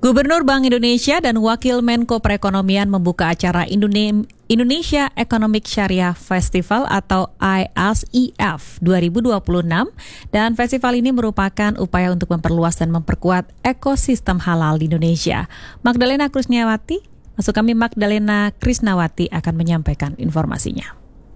Gubernur Bank Indonesia dan Wakil Menko Perekonomian membuka acara Indonesia Economic Sharia Festival atau IASIF 2026 dan festival ini merupakan upaya untuk memperluas dan memperkuat ekosistem halal di Indonesia. Magdalena Krisnawati akan menyampaikan informasinya.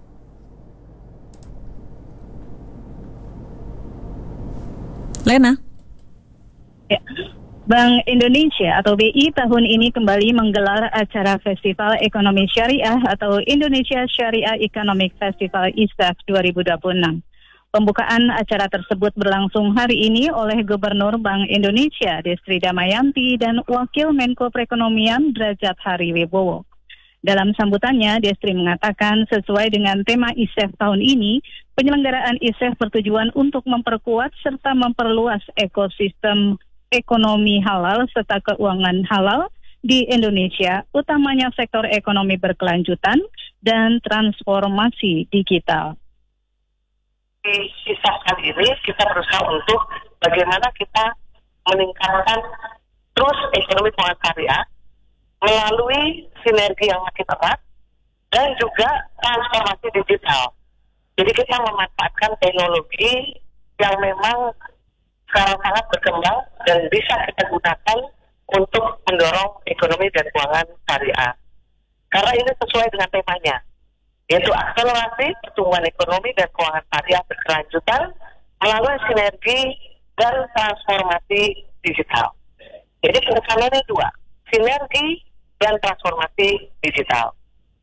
Lena. Ya. Bank Indonesia atau BI tahun ini kembali menggelar acara Festival Ekonomi Syariah atau Indonesia Sharia Economic Festival ISEF 2026. Pembukaan acara tersebut berlangsung hari ini oleh Gubernur Bank Indonesia Destri Damayanti dan Wakil Menko Perekonomian Drajat Hariwibowo. Dalam sambutannya, Destri mengatakan sesuai dengan tema ISEF tahun ini, penyelenggaraan ISEF bertujuan untuk memperkuat serta memperluas ekosistem ekonomi halal serta keuangan halal di Indonesia, utamanya sektor ekonomi berkelanjutan dan transformasi digital. Di ISEF kali ini kita berusaha untuk bagaimana kita meningkatkan terus ekonomi keuangan syariah melalui sinergi yang makin erat dan juga transformasi digital. Jadi kita memanfaatkan teknologi yang memang sekarang sangat berkembang dan bisa kita gunakan untuk mendorong ekonomi dan keuangan syariah. Karena ini sesuai dengan temanya, yaitu akselerasi pertumbuhan ekonomi dan keuangan syariah berkelanjutan melalui sinergi dan transformasi digital. Jadi penekanannya dua, sinergi dan transformasi digital.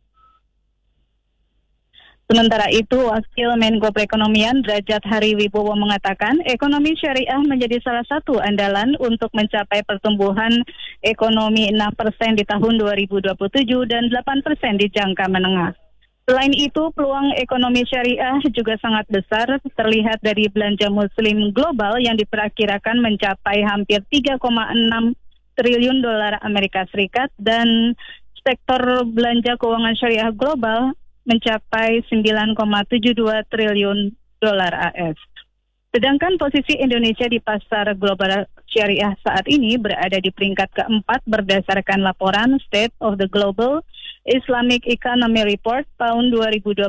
Sementara itu, Wakil Menko Perekonomian Drajat Hariwibowo mengatakan ekonomi syariah menjadi salah satu andalan untuk mencapai pertumbuhan ekonomi 6% di tahun 2027 dan 8% di jangka menengah. Selain itu, peluang ekonomi syariah juga sangat besar terlihat dari belanja muslim global yang diperkirakan mencapai hampir 3,6 triliun dolar Amerika Serikat dan sektor belanja keuangan syariah global mencapai 9,72 triliun dolar AS. Sedangkan posisi Indonesia di pasar global syariah saat ini berada di peringkat keempat berdasarkan laporan State of the Global Islamic Economy Report tahun 2025-2026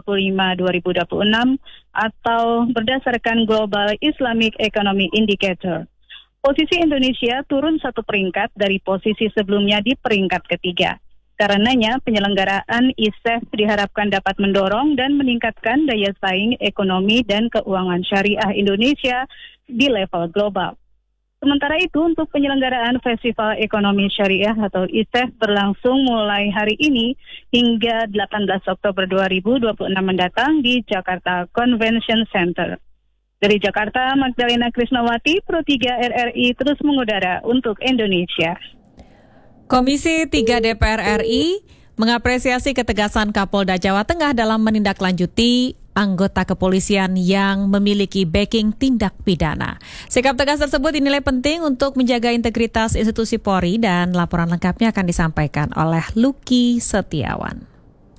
atau berdasarkan Global Islamic Economy Indicator. Posisi Indonesia turun satu peringkat dari posisi sebelumnya di peringkat ketiga. Karenanya, penyelenggaraan ISEF diharapkan dapat mendorong dan meningkatkan daya saing ekonomi dan keuangan syariah Indonesia di level global. Sementara itu, untuk penyelenggaraan Festival Ekonomi Syariah atau ISEF berlangsung mulai hari ini hingga 18 Oktober 2026 mendatang di Jakarta Convention Center. Dari Jakarta, Magdalena Krisnawati, Pro 3 RRI terus mengudara untuk Indonesia. Komisi 3 DPR RI mengapresiasi ketegasan Kapolda Jawa Tengah dalam menindaklanjuti anggota kepolisian yang memiliki backing tindak pidana. Sikap tegas tersebut dinilai penting untuk menjaga integritas institusi Polri dan laporan lengkapnya akan disampaikan oleh Lucky Setiawan.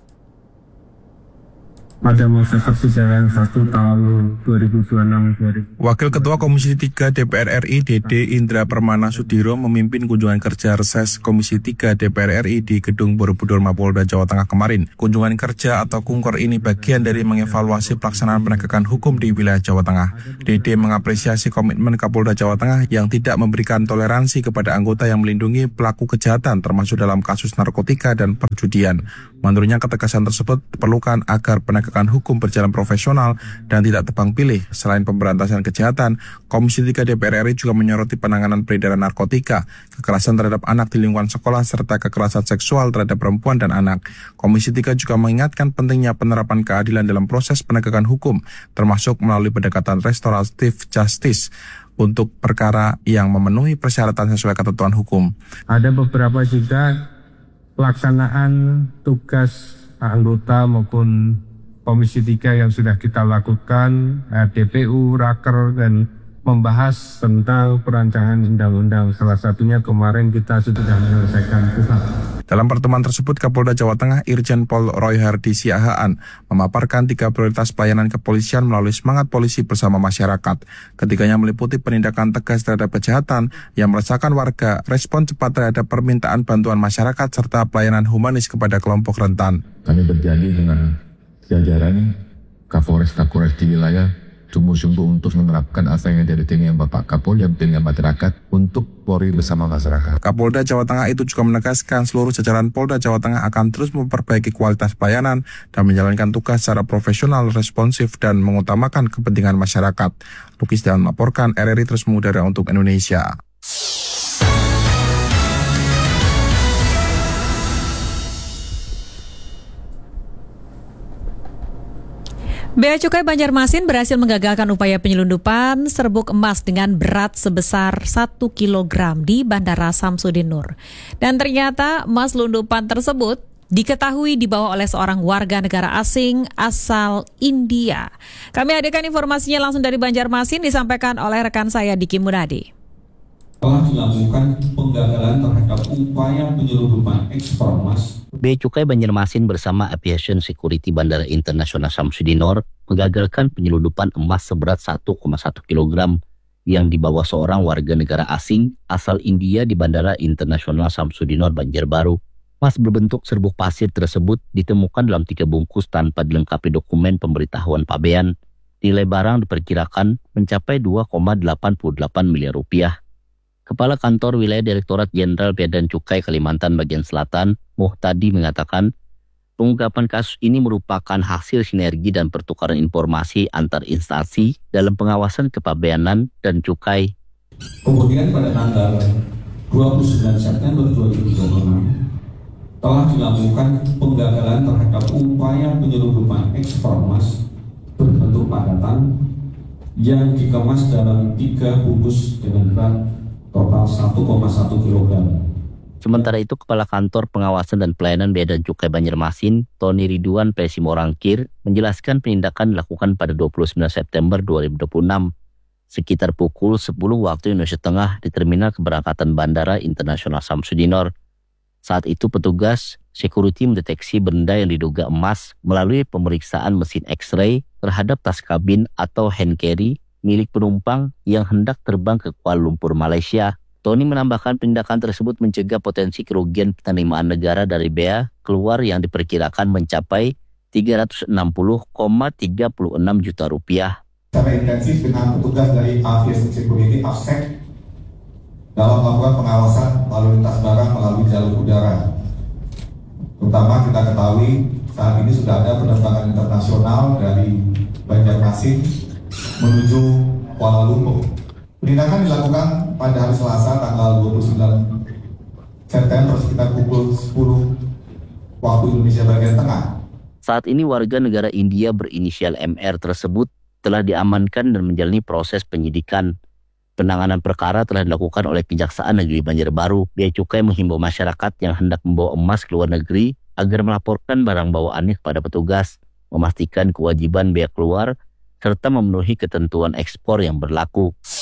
Pada masa persidangan 1 tahun 2026. Wakil Ketua Komisi 3 DPR RI Dede Indra Permana Sudiro memimpin kunjungan kerja reses Komisi 3 DPR RI di Gedung Borobudur Mapolda Jawa Tengah kemarin. Kunjungan kerja atau Kungker ini bagian dari mengevaluasi pelaksanaan penegakan hukum di wilayah Jawa Tengah. Dede mengapresiasi komitmen Kapolda Jawa Tengah yang tidak memberikan toleransi kepada anggota yang melindungi pelaku kejahatan termasuk dalam kasus narkotika dan perjudian. Menurutnya ketegasan tersebut diperlukan agar penegakan hukum berjalan profesional dan tidak tebang pilih. Selain pemberantasan kejahatan, Komisi 3 DPR RI juga menyoroti penanganan peredaran narkotika, kekerasan terhadap anak di lingkungan sekolah, serta kekerasan seksual terhadap perempuan dan anak. Komisi 3 juga mengingatkan pentingnya penerapan keadilan dalam proses penegakan hukum, termasuk melalui pendekatan restoratif justice untuk perkara yang memenuhi persyaratan sesuai ketentuan hukum. Ada beberapa juga pelaksanaan tugas anggota maupun Komisi 3 yang sudah kita lakukan, DPU, Raker, dan membahas tentang perancangan undang-undang. Salah satunya kemarin kita sudah menyelesaikan Dalam pertemuan tersebut, Kapolda Jawa Tengah Irjen Pol Roy Hardi Siahaan memaparkan 3 prioritas pelayanan kepolisian melalui semangat polisi bersama masyarakat. Ketiganya meliputi penindakan tegas terhadap kejahatan yang meresahkan warga, respon cepat terhadap permintaan bantuan masyarakat, serta pelayanan humanis kepada kelompok rentan. Kami berjanji dengan jajaran Kapolres di wilayah sungguh-sungguh untuk menerapkan apa yang dari dengan Bapak Kapolda dengan masyarakat untuk Polri bersama masyarakat. Kapolda Jawa Tengah itu juga menegaskan seluruh jajaran Polda Jawa Tengah akan terus memperbaiki kualitas pelayanan dan menjalankan tugas secara profesional, responsif, dan mengutamakan kepentingan masyarakat. Lukis dan melaporkan, RRI terus mengudara untuk Indonesia. Bea Cukai Banjarmasin berhasil menggagalkan upaya penyelundupan serbuk emas dengan berat sebesar 1 kg di Bandara Samsudin Nur. Dan ternyata emas lundupan tersebut diketahui dibawa oleh seorang warga negara asing asal India. Kami hadirkan informasinya langsung dari Banjarmasin, disampaikan oleh rekan saya Diki Munadi. Telah dilakukan penggagalan terhadap upaya penyelundupan ekspor emas. Bea Cukai Banjarmasin bersama Aviation Security Bandara Internasional Samsudin Nur mengagalkan penyelundupan emas seberat 1,1 kg yang dibawa seorang warga negara asing asal India di Bandara Internasional Samsudin Nur, Banjarbaru. Emas berbentuk serbuk pasir tersebut ditemukan dalam 3 bungkus tanpa dilengkapi dokumen pemberitahuan pabean. Nilai barang diperkirakan mencapai 2,88 miliar rupiah. Kepala Kantor Wilayah Direktorat Jenderal Bea dan Cukai Kalimantan Bagian Selatan, Muhtadi, mengatakan pengungkapan kasus ini merupakan hasil sinergi dan pertukaran informasi antar instansi dalam pengawasan kepabeanan dan cukai. Kemudian pada tanggal 29 September 2026 telah dilakukan penggagalan terhadap upaya penyelundupan ekspor emas berbentuk padatan yang dikemas dalam 3 bungkus dengan berat total 1,1 kg. Sementara itu, Kepala Kantor Pengawasan dan Pelayanan Bea dan Cukai Banjarmasin, Tony Ridwan Pesimorangkir, menjelaskan penindakan dilakukan pada 29 September 2026, sekitar pukul 10 waktu Indonesia Tengah di Terminal Keberangkatan Bandara Internasional Samsudin Nur. Saat itu petugas security mendeteksi benda yang diduga emas melalui pemeriksaan mesin X-ray terhadap tas kabin atau hand carry milik penumpang yang hendak terbang ke Kuala Lumpur, Malaysia. Tony menambahkan penindakan tersebut mencegah potensi kerugian penerimaan negara dari bea keluar yang diperkirakan mencapai 360,36 juta rupiah. Secara intensif dengan petugas dari Aviation Security (AFSEC) dalam melakukan pengawasan lalu lintas barang melalui jalur udara. Terutama kita ketahui saat ini sudah ada penerbangan internasional dari Banjarmasin menuju Kuala Lumpur. Penindakan dilakukan pada hari Selasa tanggal 29 September sekitar pukul 10 waktu Indonesia bagian tengah. Saat ini warga negara India berinisial MR tersebut telah diamankan dan menjalani proses penyidikan. Penanganan perkara telah dilakukan oleh Kejaksaan Negeri Banjarbaru. Bea Cukai menghimbau masyarakat yang hendak membawa emas ke luar negeri agar melaporkan barang bawaannya kepada petugas, memastikan kewajiban bea keluar, serta memenuhi ketentuan ekspor yang berlaku.